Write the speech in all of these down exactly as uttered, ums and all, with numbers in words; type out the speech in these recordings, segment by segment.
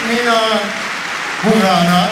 Nina Burana.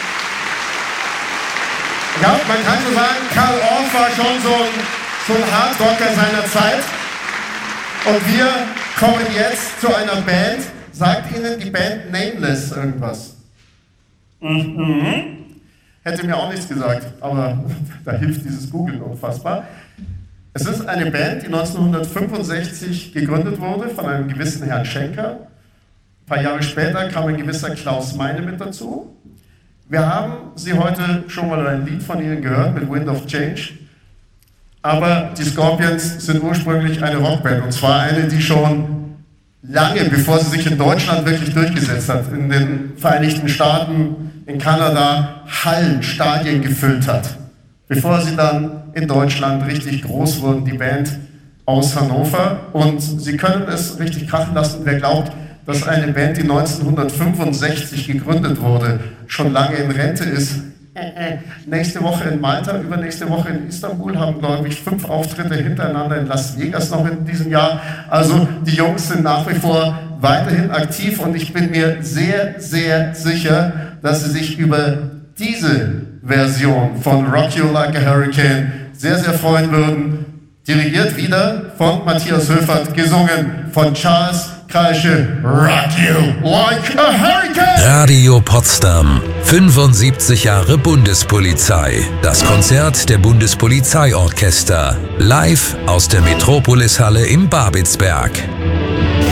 Ja, man kann so sagen, Carl Orff war schon so ein, so ein Hardrocker seiner Zeit. Und wir kommen jetzt zu einer Band. Sagt Ihnen die Band Nameless irgendwas? Mhm. Hätte mir auch nichts gesagt, aber da hilft dieses Googlen unfassbar. Es ist eine Band, die neunzehnhundertfünfundsechzig gegründet wurde von einem gewissen Herrn Schenker. Ein paar Jahre später kam ein gewisser Klaus Meine mit dazu. Wir haben Sie heute schon mal ein Lied von Ihnen gehört mit Wind of Change. Aber die Scorpions sind ursprünglich eine Rockband, und zwar eine, die schon lange, bevor sie sich in Deutschland wirklich durchgesetzt hat, in den Vereinigten Staaten, in Kanada, Hallen, Stadien gefüllt hat. Bevor sie dann in Deutschland richtig groß wurden, die Band aus Hannover. Und sie können es richtig krachen lassen. Wer glaubt, dass eine Band, die neunzehnhundertfünfundsechzig gegründet wurde, schon lange in Rente ist. Äh, äh. Nächste Woche in Malta, übernächste Woche in Istanbul, haben, glaube ich, fünf Auftritte hintereinander in Las Vegas noch in diesem Jahr. Also die Jungs sind nach wie vor weiterhin aktiv, und ich bin mir sehr, sehr sicher, dass sie sich über diese Version von Rock You Like a Hurricane sehr, sehr freuen würden. Dirigiert wieder von Matthias Höfert, gesungen von Charles Kreische. Rock You Like a Hurricane! Radio Potsdam. fünfundsiebzig Jahre Bundespolizei. Das Konzert der Bundespolizeiorchester. Live aus der Metropolis-Halle im Babelsberg.